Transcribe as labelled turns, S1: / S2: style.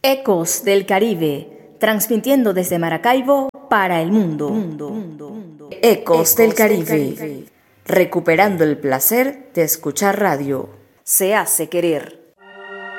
S1: Ecos del Caribe, transmitiendo desde Maracaibo para el mundo. Ecos del Caribe, recuperando el placer de escuchar radio. Se hace querer.